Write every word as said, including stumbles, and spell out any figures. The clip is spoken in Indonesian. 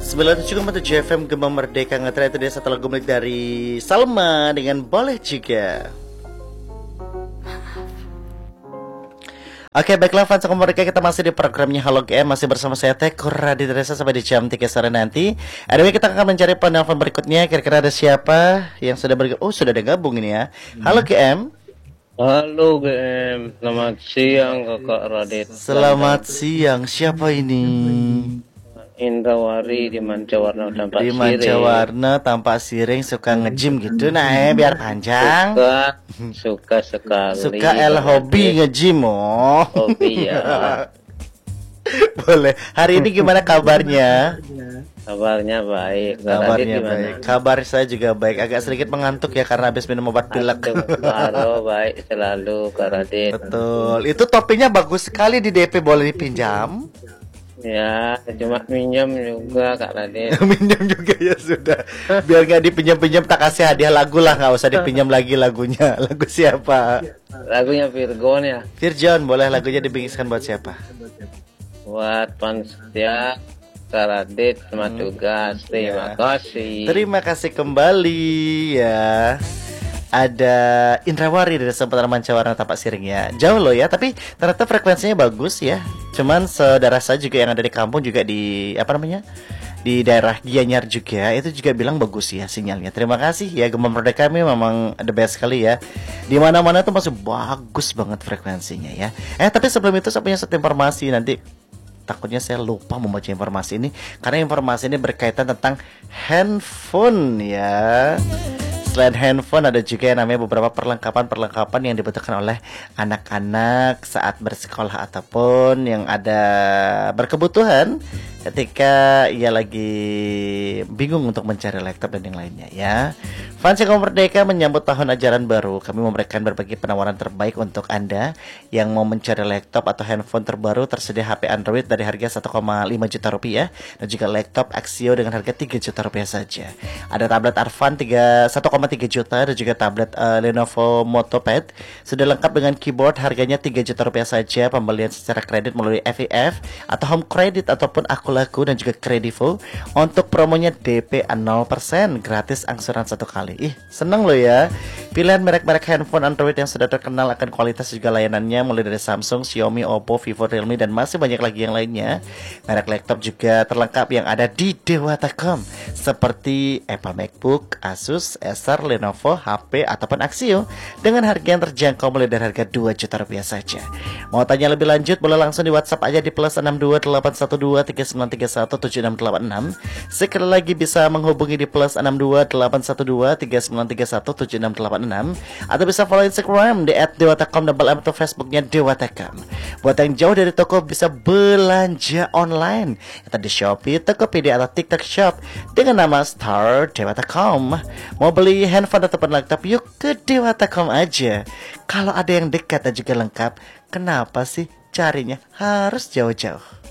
sembilan puluh tujuh koma tujuh F M Gema Merdeka Ngetra. Itu dia satu lagu milik dari Salma dengan Boleh Juga. Oke, baiklah fans Gema Merdeka, kita masih di programnya Halo G M, masih bersama saya Teko Raditya sampai di jam tiga sore nanti. Anyway, kita akan mencari penelpon berikutnya. Kira-kira ada siapa yang sudah bergabung? Oh, sudah ada gabung ini ya. Halo G M. Halo G M, selamat siang Kakak Radit. Selamat siang, siapa ini? Indrawari di Mancawarna tampak Di siring. Mancawarna tampak siring, suka nge-gym gitu nah eh biar panjang. Suka, suka sekali. Suka el hobi nge-gym oh. Hobi ya. Boleh. Hari ini gimana kabarnya? Kabarnya baik. Kak Radit Kabarnya gimana? baik. Kabar saya juga baik. Agak sedikit mengantuk ya karena habis minum obat pilek. Halo, baik selalu Kak Radit. Betul. Itu topinya bagus sekali di D P, boleh dipinjam? Ya, cuma minjem juga Kak Radit. Minjem juga ya sudah. Biar nggak dipinjam-pinjam, tak kasih hadiah lagu lah, nggak usah dipinjam lagi lagunya. Lagu siapa? Lagunya Virgon ya. Virgon, boleh lagunya dibikinkan buat siapa? Buat Panstia Kak Radit, selamat Hmm. tugas. Terima Ya. kasih. Terima kasih kembali ya. Ada Indrawari dari Seputaran Mancawarna Tapak Siring ya. Jauh loh ya, tapi ternyata frekuensinya bagus ya. Cuman saudara saya juga yang ada di kampung juga di apa namanya? Di daerah Gianyar juga itu juga bilang bagus ya sinyalnya. Terima kasih ya, Gema Merdeka kami memang the best sekali ya. Di mana-mana tuh masih bagus banget frekuensinya ya. Eh tapi sebelum itu saya punya satu informasi, nanti takutnya saya lupa membaca informasi ini karena informasi ini berkaitan tentang handphone ya. Selain handphone ada juga yang namanya beberapa perlengkapan-perlengkapan yang dibutuhkan oleh anak-anak saat bersekolah ataupun yang ada berkebutuhan ketika ia lagi bingung untuk mencari laptop dan yang lainnya ya. Fans Gema Merdeka menyambut tahun ajaran baru, kami memberikan berbagai penawaran terbaik untuk Anda yang mau mencari laptop atau handphone terbaru. Tersedia H P Android dari harga satu koma lima juta rupiah dan juga laptop Axio dengan harga tiga juta rupiah saja. Ada tablet Arvan satu koma tiga juta dan juga tablet uh, Lenovo Motopad sudah lengkap dengan keyboard, harganya tiga juta rupiah saja. Pembelian secara kredit melalui F I F atau Home Credit ataupun Akulaku dan juga Kredivo. Untuk promonya D P nol persen, gratis angsuran satu kali. Ih, seneng loh ya. Pilihan merek-merek handphone Android yang sudah terkenal akan kualitas juga layanannya, mulai dari Samsung, Xiaomi, Oppo, Vivo, Realme dan masih banyak lagi yang lainnya. Merek laptop juga terlengkap yang ada di Dewata.com seperti Apple MacBook, Asus, Acer, Lenovo, H P ataupun Axio dengan harga yang terjangkau mulai dari harga dua juta rupiah saja. Mau tanya lebih lanjut boleh langsung di WhatsApp aja di plus enam dua delapan satu dua tiga sembilan tiga satu tujuh enam delapan enam. Sekali lagi bisa menghubungi di plus enam dua delapan satu dua tiga sembilan tiga satu tujuh enam delapan enam atau bisa follow Instagram di et dewata.com double m atau Facebooknya Dewata.com. Buat yang jauh dari toko bisa belanja online atau di Shopee, Tokopedia atau TikTok Shop dengan nama Star Dewata.com. Mau beli handphone ataupun laptop, yuk ke Dewata.com aja. Kalau ada yang dekat dan juga lengkap, kenapa sih carinya harus jauh-jauh?